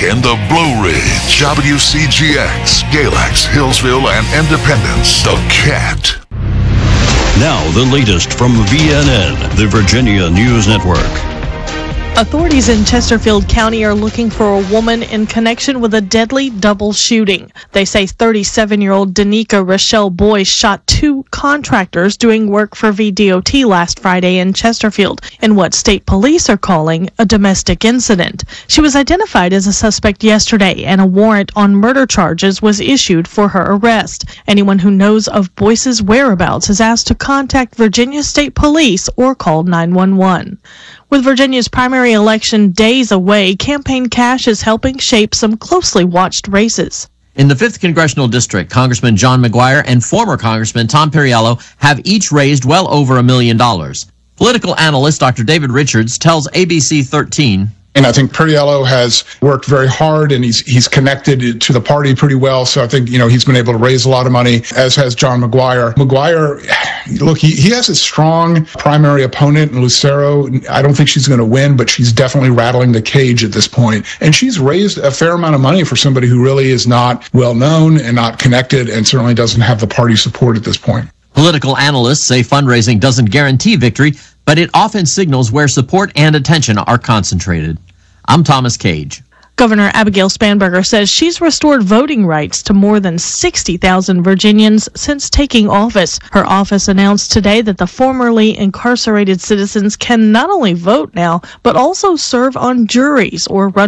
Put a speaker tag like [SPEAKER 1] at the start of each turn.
[SPEAKER 1] in the Blue Ridge, WCGX, Galax, Hillsville, and Independence, The Cat.
[SPEAKER 2] Now, the latest from VNN, the Virginia News Network.
[SPEAKER 3] Authorities in Chesterfield County are looking for a woman in connection with a deadly double shooting. They say 37-year-old Danica Rochelle Boyce shot two contractors doing work for VDOT last Friday in Chesterfield in what state police are calling a domestic incident. She was identified as a suspect yesterday, and a warrant on murder charges was issued for her arrest. Anyone who knows of Boyce's whereabouts is asked to contact Virginia State Police or call 911. With Virginia's primary election days away, Campaign Cash is helping shape some closely watched races.
[SPEAKER 4] In the 5th Congressional District, Congressman John McGuire and former Congressman Tom Perriello have each raised well over $1 million. Political analyst Dr. David Richards tells ABC 13,
[SPEAKER 5] and I think Perriello has worked very hard, and he's connected to the party pretty well. So I think, he's been able to raise a lot of money, as has John McGuire. McGuire, look, he has a strong primary opponent in Lucero. I don't think she's going to win, but she's definitely rattling the cage at this point. And she's raised a fair amount of money for somebody who really is not well known and not connected, and certainly doesn't have the party support at this point.
[SPEAKER 4] Political analysts say fundraising doesn't guarantee victory, but it often signals where support and attention are concentrated. I'm Thomas Cage.
[SPEAKER 3] Governor Abigail Spanberger says she's restored voting rights to more than 60,000 Virginians since taking office. Her office announced today that the formerly incarcerated citizens can not only vote now, but also serve on juries or run